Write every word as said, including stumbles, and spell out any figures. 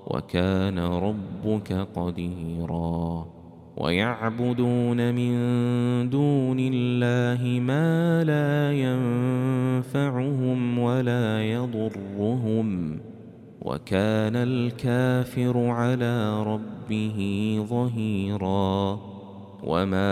وكان ربك قديرا ويعبدون من دون الله ما لا ينفعهم ولا يضرهم وكان الكافر على ربه ظهيرا وما